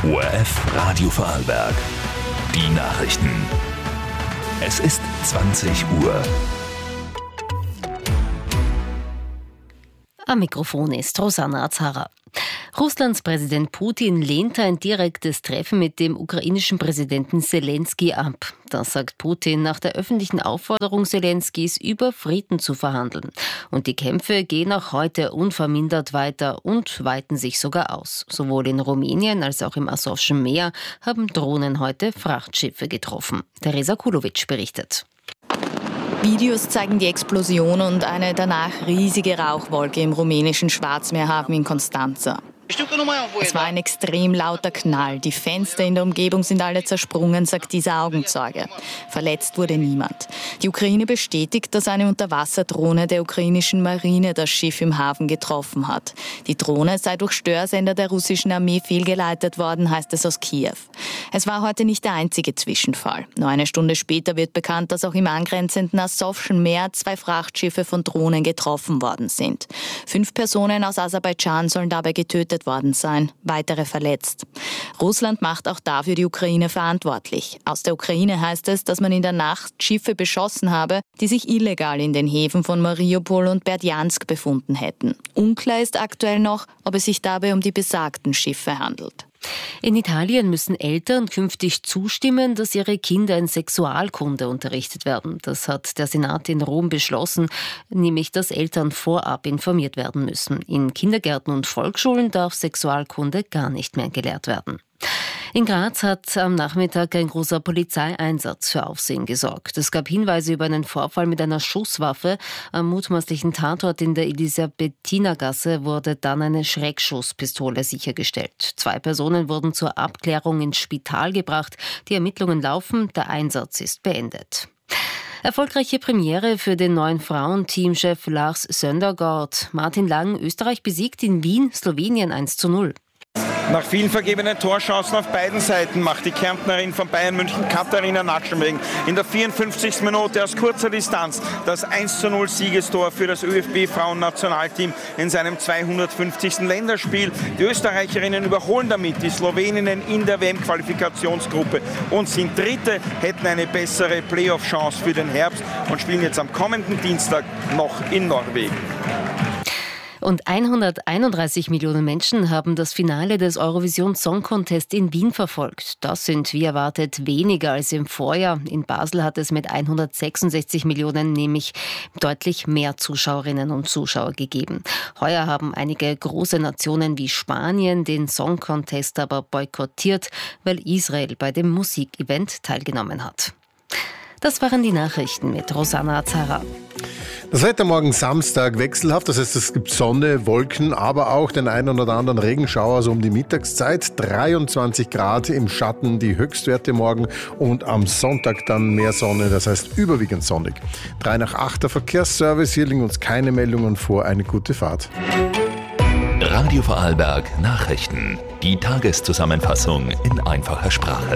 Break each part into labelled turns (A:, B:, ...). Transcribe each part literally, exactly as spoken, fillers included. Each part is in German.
A: O R F Radio Vorarlberg. Die Nachrichten. Es ist zwanzig Uhr.
B: Am Mikrofon ist Rosanna Azara. Russlands Präsident Putin lehnt ein direktes Treffen mit dem ukrainischen Präsidenten Selenskyj ab. Das sagt Putin nach der öffentlichen Aufforderung Selenskys, über Frieden zu verhandeln. Und die Kämpfe gehen auch heute unvermindert weiter und weiten sich sogar aus. Sowohl in Rumänien als auch im Asowschen Meer haben Drohnen heute Frachtschiffe getroffen. Teresa Kulovic berichtet.
C: Videos zeigen die Explosion und eine danach riesige Rauchwolke im rumänischen Schwarzmeerhafen in Constanța. Es war ein extrem lauter Knall. Die Fenster in der Umgebung sind alle zersprungen, sagt dieser Augenzeuge. Verletzt wurde niemand. Die Ukraine bestätigt, dass eine Unterwasserdrohne der ukrainischen Marine das Schiff im Hafen getroffen hat. Die Drohne sei durch Störsender der russischen Armee fehlgeleitet worden, heißt es aus Kiew. Es war heute nicht der einzige Zwischenfall. Nur eine Stunde später wird bekannt, dass auch im angrenzenden Asowschen Meer zwei Frachtschiffe von Drohnen getroffen worden sind. Fünf Personen aus Aserbaidschan sollen dabei getötet worden sein, weitere verletzt. Russland macht auch dafür die Ukraine verantwortlich. Aus der Ukraine heißt es, dass man in der Nacht Schiffe beschossen habe, die sich illegal in den Häfen von Mariupol und Berdjansk befunden hätten. Unklar ist aktuell noch, ob es sich dabei um die besagten Schiffe handelt.
B: In Italien müssen Eltern künftig zustimmen, dass ihre Kinder in Sexualkunde unterrichtet werden. Das hat der Senat in Rom beschlossen, nämlich dass Eltern vorab informiert werden müssen. In Kindergärten und Volksschulen darf Sexualkunde gar nicht mehr gelehrt werden. In Graz hat am Nachmittag ein großer Polizeieinsatz für Aufsehen gesorgt. Es gab Hinweise über einen Vorfall mit einer Schusswaffe. Am mutmaßlichen Tatort in der Elisabethinergasse wurde dann eine Schreckschusspistole sichergestellt. Zwei Personen wurden zur Abklärung ins Spital gebracht. Die Ermittlungen laufen, der Einsatz ist beendet. Erfolgreiche Premiere für den neuen Frauenteamchef Lars Søndergaard. Martin Lang, Österreich besiegt in Wien Slowenien eins zu null.
D: Nach vielen vergebenen Torchancen auf beiden Seiten macht die Kärntnerin von Bayern München Katharina Naschenwegen in der vierundfünfzigsten Minute aus kurzer Distanz das eins zu null Siegestor für das ÖFB-Frauennationalteam in seinem zweihundertfünfzigsten Länderspiel. Die Österreicherinnen überholen damit die Sloweninnen in der W M-Qualifikationsgruppe und sind Dritte, hätten eine bessere Playoff-Chance für den Herbst und spielen jetzt am kommenden Dienstag noch in Norwegen.
B: Und hunderteinunddreißig Millionen Menschen haben das Finale des Eurovision Song Contest in Wien verfolgt. Das sind wie erwartet weniger als im Vorjahr. In Basel hat es mit hundertsechsundsechzig Millionen nämlich deutlich mehr Zuschauerinnen und Zuschauer gegeben. Heuer haben einige große Nationen wie Spanien den Song Contest aber boykottiert, weil Israel bei dem Musikevent teilgenommen hat. Das waren die Nachrichten mit Rosanna Azara.
E: Das Wetter morgen Samstag wechselhaft, das heißt, es gibt Sonne, Wolken, aber auch den einen oder anderen Regenschauer so um die Mittagszeit. dreiundzwanzig Grad im Schatten, die Höchstwerte morgen und am Sonntag dann mehr Sonne, das heißt überwiegend sonnig. drei nach acht der Verkehrsservice, hier liegen uns keine Meldungen vor, eine gute Fahrt.
A: Radio Vorarlberg Nachrichten. Die Tageszusammenfassung in einfacher Sprache.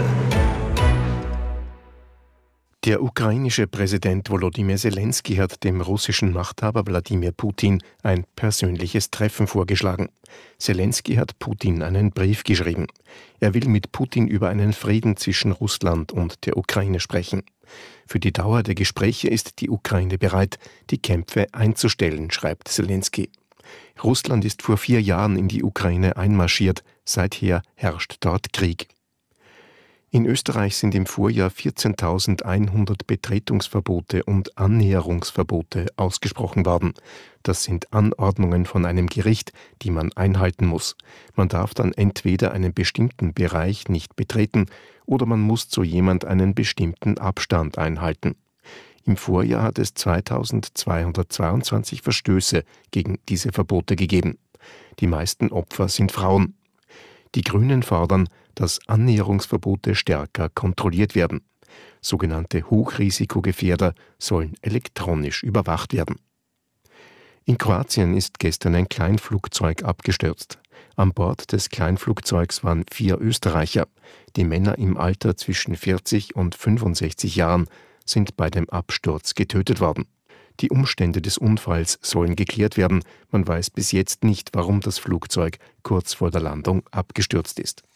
F: Der ukrainische Präsident Volodymyr Selenskyj hat dem russischen Machthaber Wladimir Putin ein persönliches Treffen vorgeschlagen. Selenskyj hat Putin einen Brief geschrieben. Er will mit Putin über einen Frieden zwischen Russland und der Ukraine sprechen. Für die Dauer der Gespräche ist die Ukraine bereit, die Kämpfe einzustellen, schreibt Selenskyj. Russland ist vor vier Jahren in die Ukraine einmarschiert. Seither herrscht dort Krieg. In Österreich sind im Vorjahr vierzehntausendeinhundert Betretungsverbote und Annäherungsverbote ausgesprochen worden. Das sind Anordnungen von einem Gericht, die man einhalten muss. Man darf dann entweder einen bestimmten Bereich nicht betreten oder man muss zu jemand einen bestimmten Abstand einhalten. Im Vorjahr hat es zweitausendzweihundertzweiundzwanzig Verstöße gegen diese Verbote gegeben. Die meisten Opfer sind Frauen. Die Grünen fordern, dass Annäherungsverbote stärker kontrolliert werden. Sogenannte Hochrisikogefährder sollen elektronisch überwacht werden. In Kroatien ist gestern ein Kleinflugzeug abgestürzt. An Bord des Kleinflugzeugs waren vier Österreicher. Die Männer im Alter zwischen vierzig und fünfundsechzig Jahren sind bei dem Absturz getötet worden. Die Umstände des Unfalls sollen geklärt werden. Man weiß bis jetzt nicht, warum das Flugzeug kurz vor der Landung abgestürzt ist.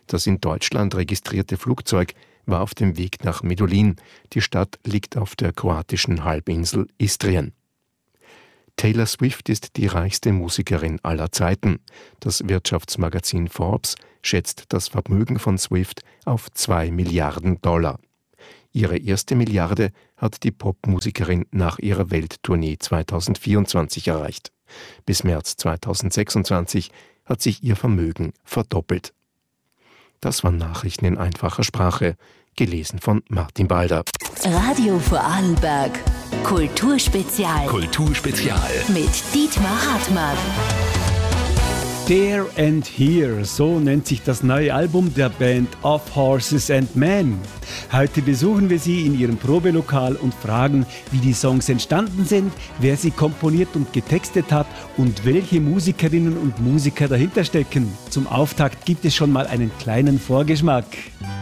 F: Das in Deutschland registrierte Flugzeug war auf dem Weg nach Medulin. Die Stadt liegt auf der kroatischen Halbinsel Istrien. Taylor Swift ist die reichste Musikerin aller Zeiten. Das Wirtschaftsmagazin Forbes schätzt das Vermögen von Swift auf zwei Milliarden Dollar. Ihre erste Milliarde hat die Popmusikerin nach ihrer Welttournee zweitausendvierundzwanzig erreicht. Bis März zweitausendsechsundzwanzig hat sich ihr Vermögen verdoppelt. Das waren Nachrichten in einfacher Sprache, gelesen von Martin Balder.
G: Radio Vorarlberg. Kulturspezial.
A: Kulturspezial.
G: Mit Dietmar Hartmann.
H: There and Here, so nennt sich das neue Album der Band Of Horses and Men. Heute besuchen wir sie in ihrem Probelokal und fragen, wie die Songs entstanden sind, wer sie komponiert und getextet hat und welche Musikerinnen und Musiker dahinter stecken. Zum Auftakt gibt es schon mal einen kleinen Vorgeschmack.